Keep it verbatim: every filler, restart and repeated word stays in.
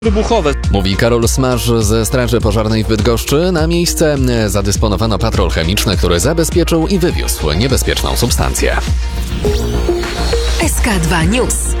wybuchowe. Mówi Karol Smaż ze Straży Pożarnej w Bydgoszczy. Na miejsce zadysponowano patrol chemiczny, który zabezpieczył i wywiózł niebezpieczną substancję. S K dwa News.